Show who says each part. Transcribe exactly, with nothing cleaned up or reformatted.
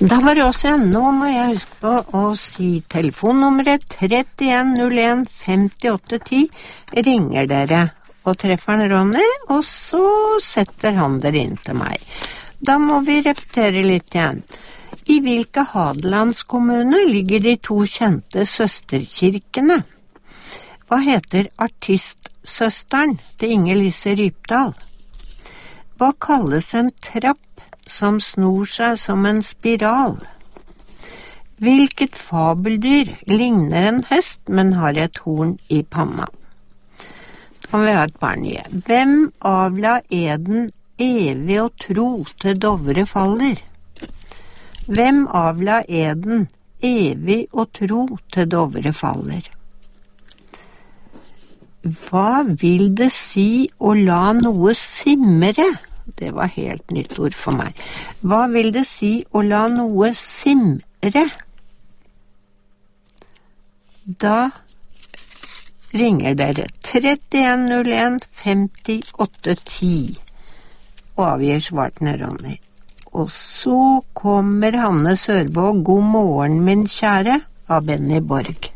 Speaker 1: Da var det også en. Nå må jeg huske på å si telefonnummeret trettien null en femtiåtte ti. Ringer dere og treffer han Ronny, og så setter han dere inn til meg. Da må vi repetere litt igjen. I hvilke Hadelandskommuner ligger de to kjente søsterkirkene? Hva heter artistsøsteren til Inger-Lise Rypdal? Hva kalles en trapp som snor seg som en spiral? Hvilket fabeldyr ligner en hest, men har et horn i panna? Da kan vi ha et par nye. Hvem avla eden evig og tro til Dovre faller? Hvem avla eden evig og tro til Dovre faller? Hva vil det si å la noe simre? Det var helt nytt ord for meg. Hva vil det si å la noe simre? Da ringer dere trettien null en femtiåtte ti og avgir svartene Ronny. Og så kommer Hanne Sørvåg, God morgen min kjære, av Benny Borg.